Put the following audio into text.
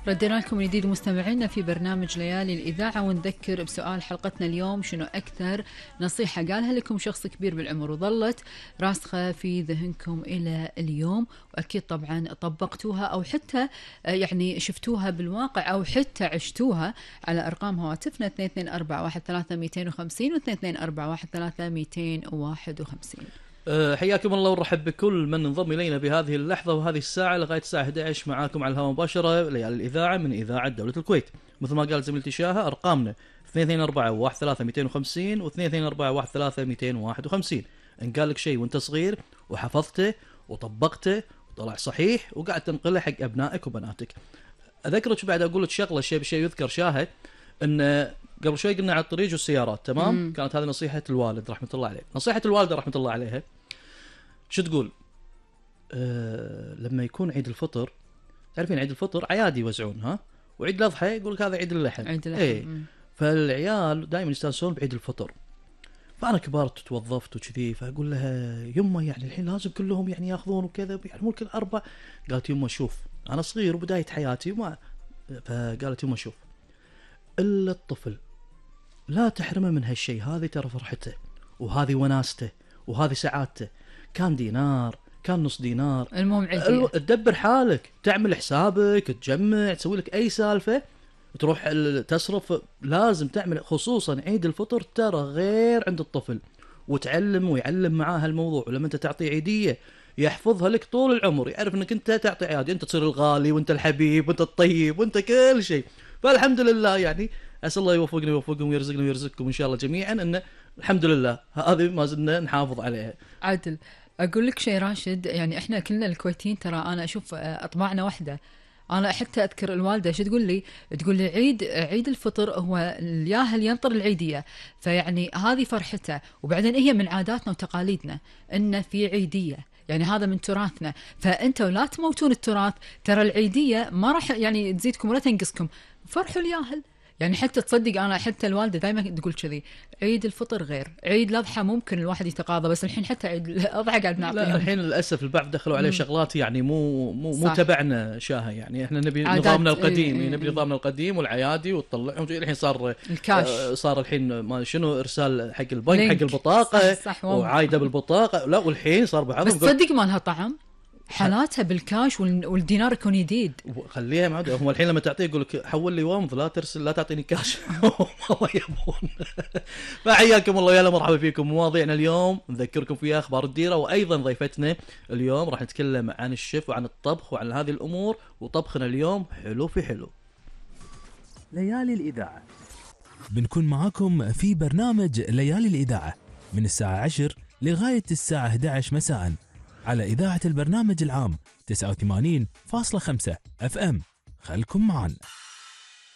ردنا لكم من جديد مستمعينا في برنامج ليالي الإذاعة، ونذكر بسؤال حلقتنا اليوم: شنو أكثر نصيحة قالها لكم شخص كبير بالعمر وظلت راسخة في ذهنكم إلى اليوم، وأكيد طبعا طبقتوها أو حتى يعني شفتوها بالواقع أو حتى عشتوها. على أرقام هواتفنا 22413250 و 22413251. حياكم الله ونرحب بكل من انضم إلينا بهذه اللحظة وهذه الساعة لغاية الساعة 11 معاكم على الهواء مباشرة ليالي الإذاعة من إذاعة دولة الكويت. مثل ما قال زميلتي شاهة، أرقامنا 22413250 و 22413251. إن قال لك شيء وانت صغير وحفظته وطبقته وطلع صحيح وقاعد تنقله حق أبنائك وبناتك. أذكرك بعد أقول لك شغلة شيء بشيء يذكر شاهد، أن قبل شوي قلنا على الطريق والسيارات، تمام؟ كانت هذه نصيحة الوالد رحمة الله عليه. نصيحة الوالدة رحمة الله عليها شو تقول؟ لما يكون عيد الفطر، تعرفين عيد الفطر عيادي يوزعون، ها؟ وعيد الأضحى يقول لك هذا عيد اللحم. عيد اللحم. إيه. فالعيال دائما يستانسون بعيد الفطر. فأنا كبرت وتوظفت وكذي، فأقول لها يمه يعني الحين لازم كلهم يعني ياخذون وكذا، يعني مو كل أربع. قالت يمه شوف أنا صغير وبداية حياتي وما. فقالت يمه شوف، إلا الطفل لا تحرمه من هالشيء، هذه ترى فرحته وهذه وناسته وهذه سعادته. كان دينار كان نص دينار، المهم عيدية تدبر حالك، تعمل حسابك، تجمع، تسوي لك أي سالفة، تروح تصرف. لازم تعمل، خصوصا عيد الفطر ترى غير عند الطفل، وتعلم ويعلم معاه هالموضوع. ولما أنت تعطي عيدية يحفظها لك طول العمر، يعرف أنك أنت تعطي عيادي، أنت تصير الغالي وأنت الحبيب وأنت الطيب وأنت كل شيء. فالحمد لله يعني أسأل الله يوفقنا ويوفقكم ويرزقنا ويرزقكم إن شاء الله جميعا، أن الحمد لله هذه ما زلنا نحافظ عليها. عدل. أقول لك شيء راشد، يعني إحنا كلنا الكويتيين ترى أنا أشوف أطباعنا واحدة. أنا حتى أذكر الوالدة شو تقول لي عيد الفطر هو الياهل ينطر العيدية، فيعني هذه فرحته. وبعدين هي من عاداتنا وتقاليدنا إن في عيدية، يعني هذا من تراثنا. فأنتوا لا تموتون التراث، ترى العيدية ما راح يعني تزيدكم ولا تنقصكم، فرحوا الياهل. يعني حتى تصدق أنا حتى الوالدة دائما تقول كذي، عيد الفطر غير، عيد الأضحى ممكن الواحد يتقاضى، بس الحين حتى عيد الأضحى قاعد نعطيهم. لا الحين للأسف البعض دخلوا عليه شغلات يعني مو تبعنا شاهة. يعني احنا نبي نظامنا القديم، نبي نظامنا القديم والعيادي وتطلعهم. الحين صار الكاش، صار الحين ما شنو إرسال حق البنك حق البطاقة، صح وعايدة بالبطاقة. لا والحين صار بعضهم بس تصدق ما لها طعم حالاتها بالكاش والدينار يكون جديد. خليها معود. هم الحين لما تعطيه يقول لك حول لي وامض، لا ترسل، لا تعطيني كاش. والله يبون. فحياكم الله، يا مرحبا فيكم. مواضيعنا اليوم نذكركم فيها اخبار الديره، وايضا ضيفتنا اليوم راح نتكلم عن الشيف وعن الطبخ وعن هذه الامور. وطبخنا اليوم حلو في حلو. ليالي الاذاعه بنكون معاكم في برنامج ليالي الاذاعه من الساعه 10 لغايه الساعه 11 مساء على إذاعة البرنامج العام 89.5 FM. خلكم معنا.